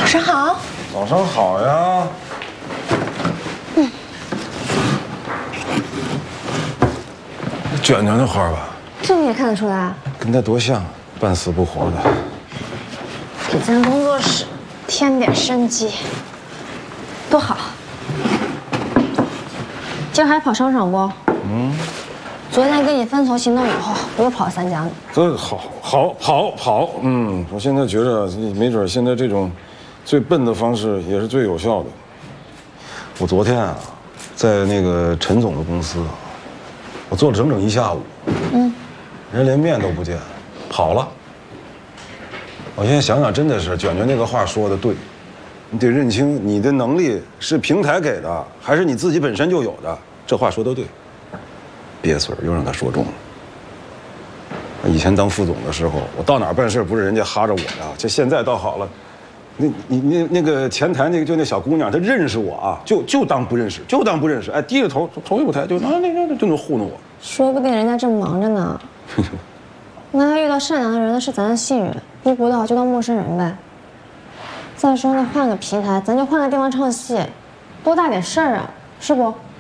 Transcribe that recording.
上好。 早上好呀。卷卷的花吧？ 这你也看得出来？ 跟他多像，半死不活的。 给咱工作室添点生机，多好。今儿还跑商场不？昨天跟你分头行动以后，我又跑了3家呢。 这跑。我现在觉着，没准现在这种最笨的方式也是最有效的。我昨天啊，在那个陈总的公司，我坐了整整1下午。人连面都不见，跑了。我现在想想，真的是卷卷那个话说的对，你得认清你的能力是平台给的，还是你自己本身就有的。这话说的对，憋死又让他说中了。以前当副总的时候，我到哪儿办事不是人家哈着我呀？这现在倒好了，那个前台那小姑娘，她认识我啊，就当不认识，哎，低着头也不抬，就能糊弄我。 说不定人家正忙着呢。那他遇到善良的人呢，是咱的幸运；遇不到就当陌生人呗。再说那换个平台，咱就换个地方唱戏，多大点事儿啊，是不？